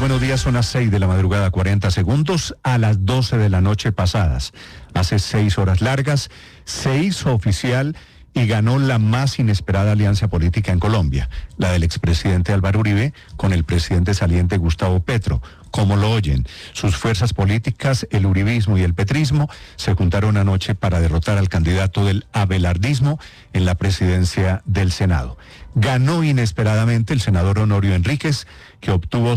buenos días, son las 6 de la madrugada, 40 segundos, a las 12 de la noche pasadas. Hace 6 horas largas, se hizo oficial y ganó la más inesperada alianza política en Colombia, la del expresidente Álvaro Uribe con el presidente saliente Gustavo Petro. Como lo oyen, sus fuerzas políticas, el uribismo y el petrismo, se juntaron anoche para derrotar al candidato del abelardismo en la presidencia del Senado. Ganó inesperadamente el senador Honorio Enríquez, que obtuvo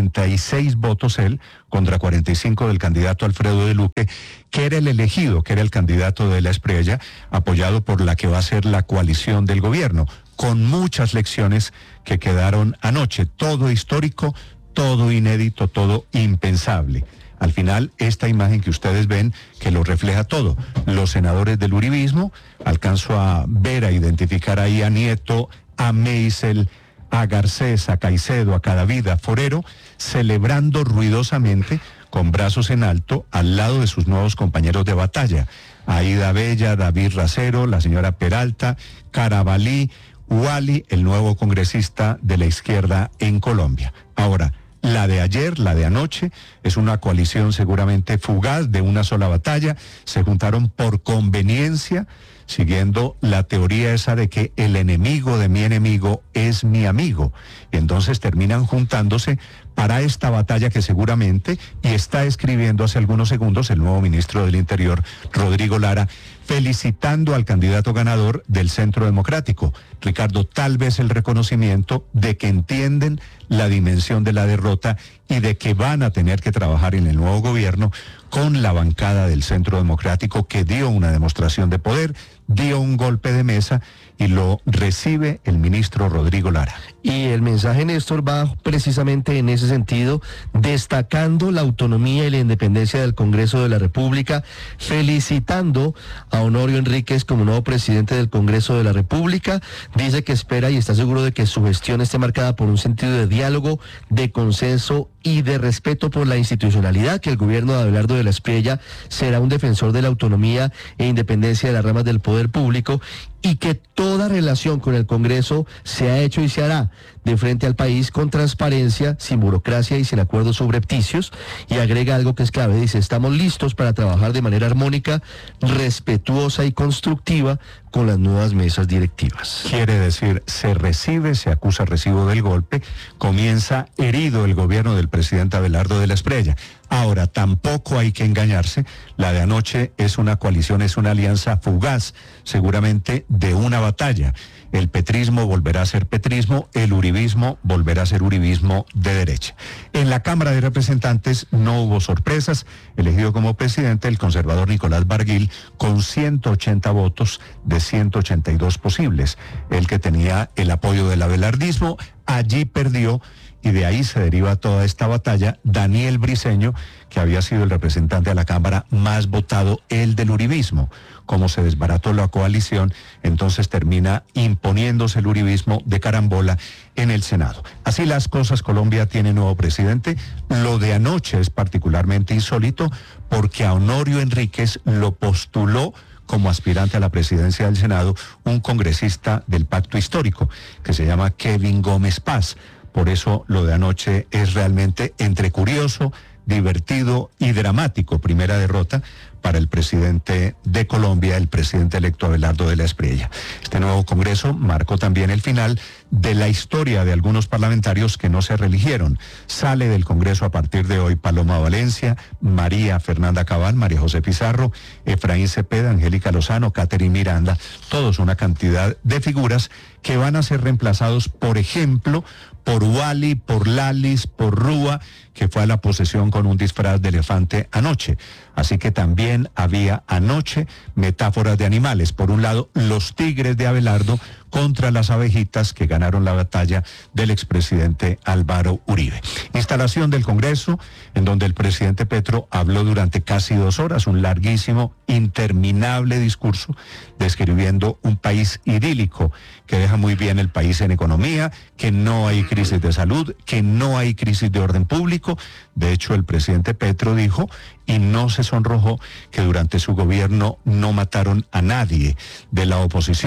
56 votos él contra 45 del candidato Alfredo de Luque, que era el elegido, que era el candidato de la Espriella, apoyado por la que va a ser la coalición del gobierno, con muchas lecciones que quedaron anoche, todo histórico, todo inédito, todo impensable. Al final, esta imagen que ustedes ven, que lo refleja todo, los senadores del uribismo, alcanzo a ver, a identificar ahí a Nieto, a Meisel, a Garcés, a Caicedo, a Cadavid, a Forero, celebrando ruidosamente, con brazos en alto, al lado de sus nuevos compañeros de batalla, Aida Bella, David Racero, la señora Peralta, Carabalí, Wally, el nuevo congresista de la izquierda en Colombia. Ahora, la de ayer, la de anoche, es una coalición seguramente fugaz de una sola batalla. Se juntaron por conveniencia, siguiendo la teoría esa de que el enemigo de mi enemigo es mi amigo. Y entonces terminan juntándose para esta batalla que seguramente, y está escribiendo hace algunos segundos el nuevo ministro del Interior, Rodrigo Lara, felicitando al candidato ganador del Centro Democrático. Ricardo, tal vez el reconocimiento de que entienden la dimensión de la derrota y de que van a tener que trabajar en el nuevo gobierno con la bancada del Centro Democrático, que dio una demostración de poder, dio un golpe de mesa y lo recibe el ministro Rodrigo Lara. Y el mensaje, Néstor, va precisamente en ese sentido, destacando la autonomía y la independencia del Congreso de la República, felicitando a Honorio Enríquez como nuevo presidente del Congreso de la República. Dice que espera y está seguro de que su gestión esté marcada por un sentido de diálogo, de consenso y de respeto por la institucionalidad, que el gobierno de Abelardo de la Espriella será un defensor de la autonomía e independencia de las ramas del poder público, y que toda relación con el Congreso se ha hecho y se hará de frente al país con transparencia, sin burocracia y sin acuerdos subrepticios. Y agrega algo que es clave, dice: estamos listos para trabajar de manera armónica, respetuosa y constructiva con las nuevas mesas directivas. Quiere decir, se recibe, se acusa recibo del golpe, comienza herido el gobierno del presidente Abelardo de la Espriella. Ahora, tampoco hay que engañarse, la de anoche es una coalición, es una alianza fugaz, seguramente de una batalla. El petrismo volverá a ser petrismo, el uribismo volverá a ser uribismo de derecha. En la Cámara de Representantes no hubo sorpresas, elegido como presidente el conservador Nicolás Barguil con 180 votos de 182 posibles, el que tenía el apoyo del abelardismo, allí perdió. Y de ahí se deriva toda esta batalla. Daniel Briceño, que había sido el representante a la Cámara más votado, el del uribismo. Como se desbarató la coalición, entonces termina imponiéndose el uribismo de carambola en el Senado. Así las cosas, Colombia tiene nuevo presidente. Lo de anoche es particularmente insólito porque a Honorio Enríquez lo postuló como aspirante a la presidencia del Senado un congresista del Pacto Histórico, que se llama Kevin Gómez Paz. Por eso lo de anoche es realmente entre curioso, divertido y dramático. Primera derrota para el presidente de Colombia, el presidente electo Abelardo de la Espriella. Este nuevo Congreso marcó también el final de la historia de algunos parlamentarios que no se reeligieron. Sale del Congreso a partir de hoy Paloma Valencia, María Fernanda Cabal, María José Pizarro, Efraín Cepeda, Angélica Lozano, Catherine Miranda, todos una cantidad de figuras que van a ser reemplazados, por ejemplo, por Wally, por Lalis, por Rúa, que fue a la posesión con un disfraz de elefante anoche. Así que también había anoche metáforas de animales. Por un lado, los tigres de Abelardo contra las abejitas que ganaron la batalla del expresidente Álvaro Uribe. Instalación del Congreso, en donde el presidente Petro habló durante casi 2 horas, un larguísimo, interminable discurso, describiendo un país idílico, que deja muy bien el país en economía, que no hay crisis de salud, que no hay crisis de orden público. De hecho, el presidente Petro dijo, y no se sonrojó, que durante su gobierno no mataron a nadie de la oposición.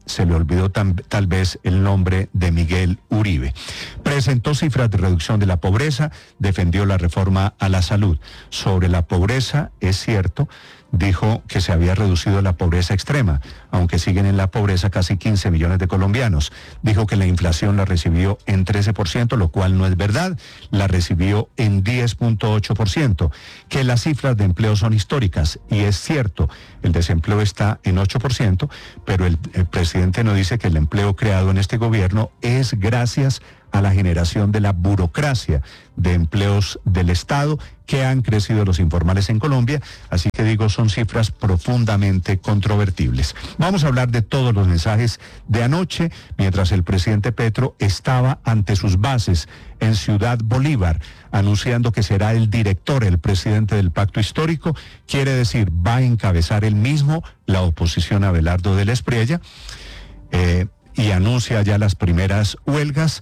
se le olvidó tal vez el nombre de Miguel Uribe. Presentó cifras de reducción de la pobreza, defendió la reforma a la salud. Sobre la pobreza, es cierto, dijo que se había reducido la pobreza extrema, aunque siguen en la pobreza casi 15 millones de colombianos. Dijo que la inflación la recibió en 13%, lo cual no es verdad, la recibió en 10.8%, que las cifras de empleo son históricas, y es cierto, el desempleo está en 8%, pero el presidente no dice que el empleo creado en este gobierno es gracias a la generación de la burocracia de empleos del Estado, que han crecido los informales en Colombia, así que digo, son cifras profundamente controvertibles. Vamos a hablar de todos los mensajes de anoche, mientras el presidente Petro estaba ante sus bases en Ciudad Bolívar, anunciando que será el director, el presidente del pacto histórico, quiere decir, va a encabezar él mismo la oposición a Abelardo de la Espriella, y anuncia ya las primeras huelgas.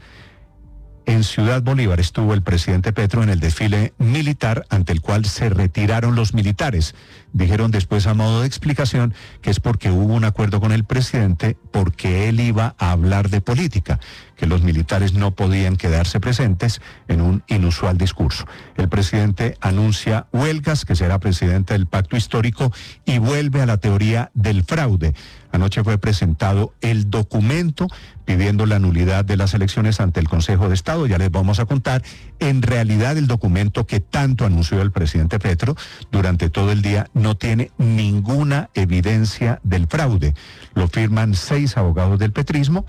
En Ciudad Bolívar estuvo el presidente Petro en el desfile militar, ante el cual se retiraron los militares. Dijeron después, a modo de explicación, que es porque hubo un acuerdo con el presidente, porque él iba a hablar de política, que los militares no podían quedarse presentes en un inusual discurso. El presidente anuncia huelgas, que será presidente del pacto histórico, y vuelve a la teoría del fraude. Anoche fue presentado el documento pidiendo la nulidad de las elecciones ante el Consejo de Estado. Ya les vamos a contar. En realidad, el documento que tanto anunció el presidente Petro durante todo el día no tiene ninguna evidencia del fraude. Lo firman 6 abogados del petrismo,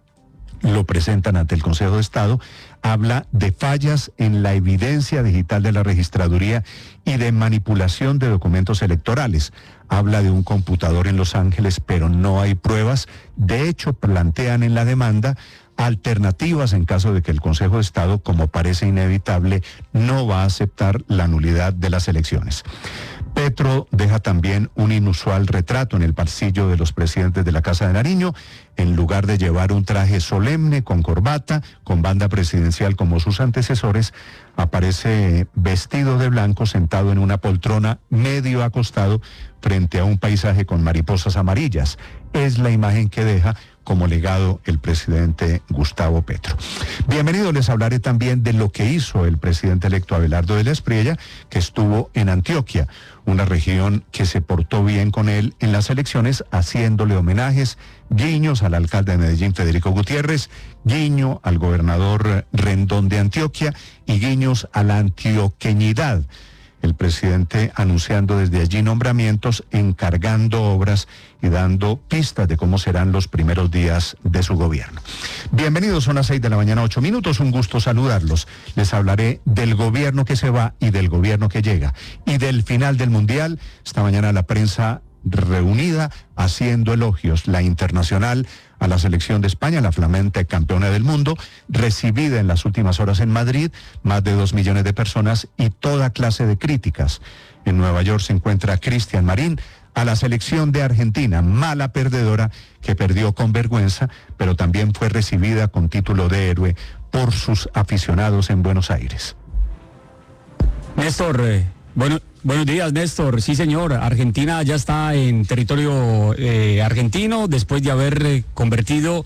lo presentan ante el Consejo de Estado, habla de fallas en la evidencia digital de la registraduría y de manipulación de documentos electorales. Habla de un computador en Los Ángeles, pero no hay pruebas. De hecho, plantean en la demanda alternativas en caso de que el Consejo de Estado, como parece inevitable, no va a aceptar la nulidad de las elecciones. Petro deja también un inusual retrato en el pasillo de los presidentes de la Casa de Nariño. En lugar de llevar un traje solemne con corbata, con banda presidencial como sus antecesores, aparece vestido de blanco, sentado en una poltrona, medio acostado, frente a un paisaje con mariposas amarillas. Es la imagen que deja como legado el presidente Gustavo Petro. Bienvenidos, les hablaré también de lo que hizo el presidente electo Abelardo de la Espriella, que estuvo en Antioquia, una región que se portó bien con él en las elecciones, haciéndole homenajes, guiños al alcalde de Medellín, Federico Gutiérrez, guiño al gobernador Rendón de Antioquia y guiños a la antioqueñidad. El presidente anunciando desde allí nombramientos, encargando obras y dando pistas de cómo serán los primeros días de su gobierno. Bienvenidos, son las 6 de la mañana, 8 minutos, un gusto saludarlos. Les hablaré del gobierno que se va y del gobierno que llega, y del final del Mundial. Esta mañana la prensa reunida haciendo elogios, la internacional a la selección de España, la flamante campeona del mundo, recibida en las últimas horas en Madrid, más de 2 millones de personas y toda clase de críticas. En Nueva York se encuentra Cristian Marín, a la selección de Argentina, mala perdedora, que perdió con vergüenza, pero también fue recibida con título de héroe por sus aficionados en Buenos Aires. Néstor, buenos días, Néstor. Sí, señor, Argentina ya está en territorio argentino después de haber convertido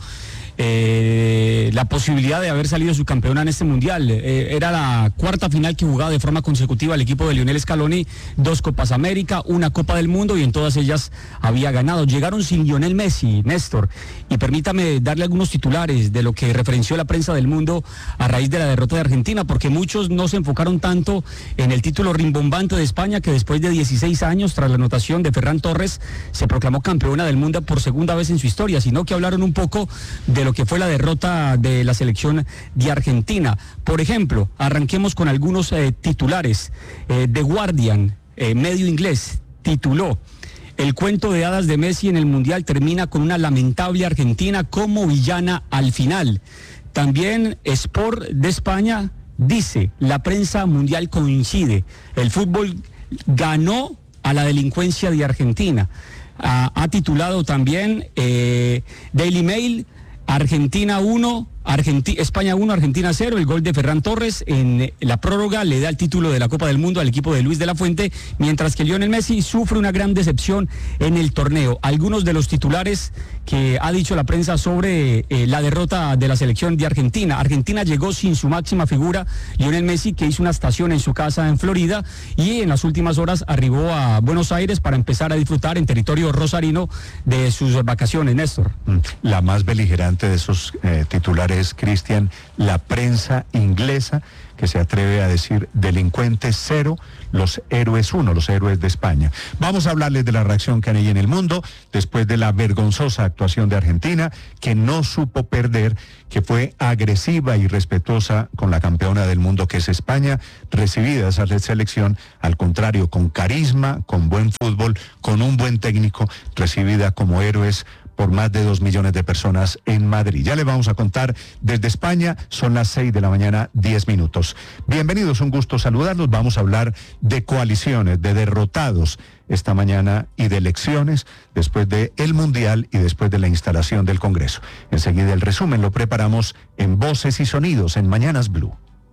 la posibilidad de haber salido subcampeona en este mundial. Era la cuarta final que jugaba de forma consecutiva el equipo de Lionel Scaloni, 2 Copas América, 1 Copa del Mundo, y en todas ellas había ganado. Llegaron sin Lionel Messi, Néstor, y permítame darle algunos titulares de lo que referenció la prensa del mundo a raíz de la derrota de Argentina, porque muchos no se enfocaron tanto en el título rimbombante de España, que después de 16 años, tras la anotación de Ferran Torres, se proclamó campeona del mundo por segunda vez en su historia, sino que hablaron un poco de lo que fue la derrota de la selección de Argentina. Por ejemplo, arranquemos con algunos titulares. The Guardian, medio inglés, tituló: el cuento de hadas de Messi en el Mundial termina con una lamentable Argentina como villana al final. También Sport de España dice: la prensa mundial coincide, el fútbol ganó a la delincuencia de Argentina. Ha titulado también Daily Mail: Argentina 1, España 1, Argentina 0, el gol de Ferran Torres en la prórroga le da el título de la Copa del Mundo al equipo de Luis de la Fuente, mientras que Lionel Messi sufre una gran decepción en el torneo. Algunos de los titulares que ha dicho la prensa sobre la derrota de la selección de Argentina. Argentina llegó sin su máxima figura, Lionel Messi, que hizo una estación en su casa en Florida y en las últimas horas arribó a Buenos Aires para empezar a disfrutar en territorio rosarino de sus vacaciones, Néstor. La más beligerante de esos titulares, Cristian, la prensa inglesa, que se atreve a decir delincuentes cero, los héroes uno, los héroes de España. Vamos a hablarles de la reacción que hay en el mundo después de la vergonzosa actuación de Argentina, que no supo perder, que fue agresiva y respetuosa con la campeona del mundo que es España, recibida esa selección, al contrario, con carisma, con buen fútbol, con un buen técnico, recibida como héroes por más de 2 millones de personas en Madrid. Ya le vamos a contar desde España, son las 6 de la mañana, 10 minutos. Bienvenidos, un gusto saludarlos. Vamos a hablar de coaliciones, de derrotados esta mañana y de elecciones después del Mundial y después de la instalación del Congreso. Enseguida el resumen lo preparamos en Voces y Sonidos en Mañanas Blue.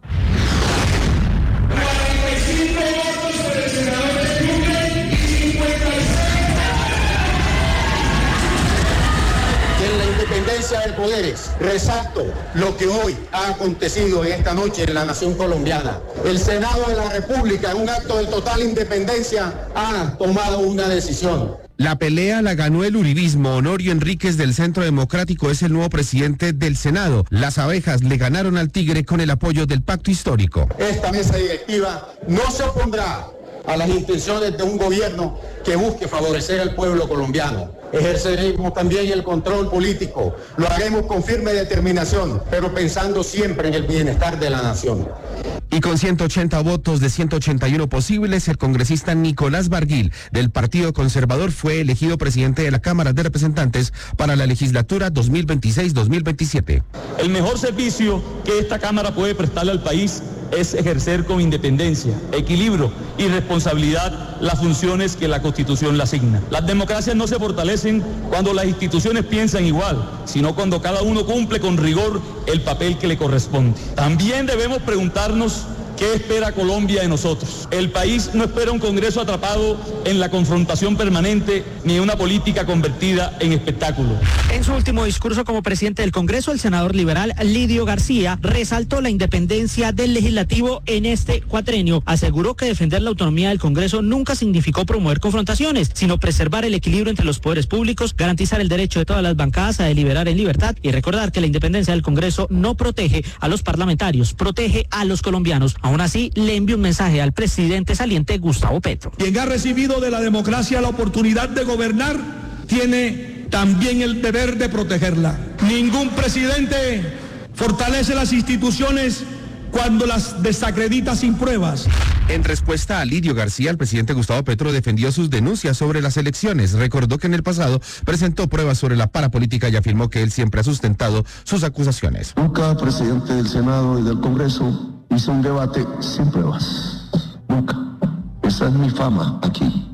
De poderes. Resalto lo que hoy ha acontecido en esta noche en la nación colombiana. El Senado de la República, en un acto de total independencia, ha tomado una decisión. La pelea la ganó el uribismo. Honorio Enríquez del Centro Democrático es el nuevo presidente del Senado. Las abejas le ganaron al tigre con el apoyo del pacto histórico. Esta mesa directiva no se opondrá a las intenciones de un gobierno que busque favorecer al pueblo colombiano. Ejerceremos también el control político. Lo haremos con firme determinación, pero pensando siempre en el bienestar de la nación. Y con 180 votos de 181 posibles, el congresista Nicolás Barguil, del Partido Conservador, fue elegido presidente de la Cámara de Representantes para la legislatura 2026-2027. El mejor servicio que esta Cámara puede prestarle al país es ejercer con independencia, equilibrio y responsabilidad las funciones que la Constitución le asigna. Las democracias no se fortalecen cuando las instituciones piensan igual, sino cuando cada uno cumple con rigor el papel que le corresponde. También debemos preguntarnos ¿qué espera Colombia de nosotros? El país no espera un Congreso atrapado en la confrontación permanente ni una política convertida en espectáculo. En su último discurso como presidente del Congreso, el senador liberal Lidio García resaltó la independencia del legislativo en este cuatrenio. Aseguró que defender la autonomía del Congreso nunca significó promover confrontaciones, sino preservar el equilibrio entre los poderes públicos, garantizar el derecho de todas las bancadas a deliberar en libertad y recordar que la independencia del Congreso no protege a los parlamentarios, protege a los colombianos. Aún así, le envió un mensaje al presidente saliente Gustavo Petro. Quien ha recibido de la democracia la oportunidad de gobernar, tiene también el deber de protegerla. Ningún presidente fortalece las instituciones cuando las desacredita sin pruebas. En respuesta a Lidio García, el presidente Gustavo Petro defendió sus denuncias sobre las elecciones. Recordó que en el pasado presentó pruebas sobre la parapolítica y afirmó que él siempre ha sustentado sus acusaciones. Nunca presidente del Senado y del Congreso hizo un debate sin pruebas. Nunca. Esa es mi fama aquí.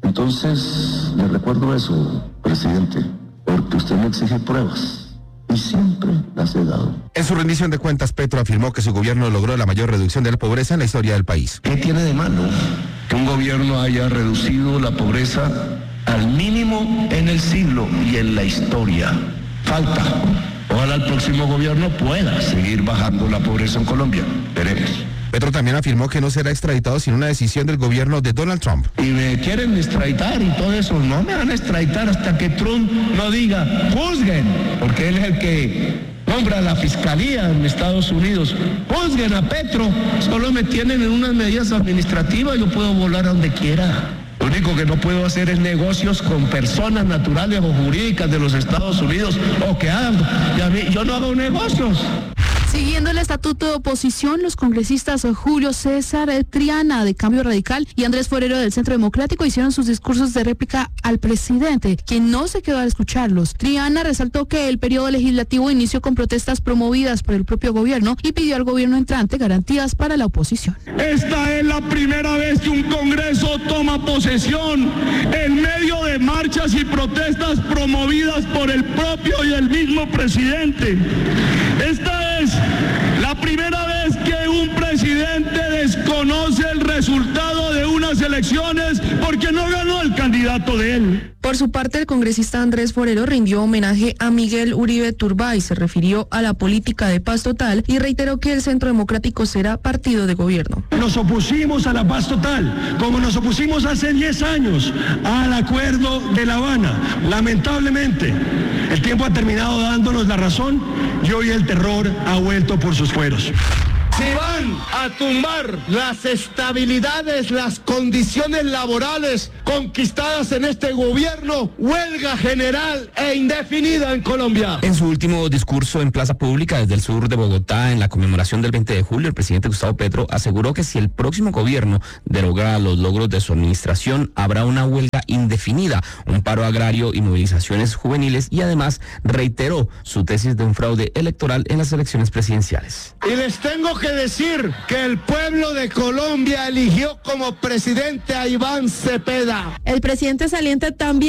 Entonces, le recuerdo eso, presidente, porque usted me exige pruebas. Y siempre las he dado. En su rendición de cuentas, Petro afirmó que su gobierno logró la mayor reducción de la pobreza en la historia del país. ¿Qué tiene de malo que un gobierno haya reducido la pobreza al mínimo en el siglo y en la historia? Falta. Ojalá el próximo gobierno pueda seguir bajando la pobreza en Colombia. Veremos. Petro también afirmó que no será extraditado sin una decisión del gobierno de Donald Trump. Y me quieren extraditar y todo eso. No me van a extraditar hasta que Trump no diga, juzguen, porque él es el que nombra la fiscalía en Estados Unidos. Juzguen a Petro, solo me tienen en unas medidas administrativas, yo puedo volar a donde quiera. Lo único que no puedo hacer es negocios con personas naturales o jurídicas de los Estados Unidos o que hagan. Yo no hago negocios. Siguiendo el estatuto de oposición, los congresistas Julio César Triana de Cambio Radical y Andrés Forero del Centro Democrático hicieron sus discursos de réplica al presidente, quien no se quedó a escucharlos. Triana resaltó que el periodo legislativo inició con protestas promovidas por el propio gobierno y pidió al gobierno entrante garantías para la oposición. Esta es la primera vez que un Congreso toma posesión en medio de marchas y protestas promovidas por el propio y el mismo presidente. Esta es la primera vez que un presidente desconoce el resultado de unas elecciones porque no ganó el candidato de él. Por su parte, el congresista Andrés Forero rindió homenaje a Miguel Uribe Turbay, se refirió a la política de paz total y reiteró que el Centro Democrático será partido de gobierno. Nos opusimos a la paz total, como nos opusimos hace 10 años al acuerdo de La Habana. Lamentablemente, el tiempo ha terminado dándonos la razón y hoy el terror ha vuelto por sus fueros. Si van a tumbar las estabilidades, las condiciones laborales conquistadas en este gobierno, huelga general e indefinida en Colombia. En su último discurso en plaza pública desde el sur de Bogotá, en la conmemoración del 20 de julio, el presidente Gustavo Petro aseguró que si el próximo gobierno deroga los logros de su administración, habrá una huelga indefinida, un paro agrario y movilizaciones juveniles, y además reiteró su tesis de un fraude electoral en las elecciones presidenciales. Y les tengo que decir que el pueblo de Colombia eligió como presidente a Iván Cepeda. El presidente saliente también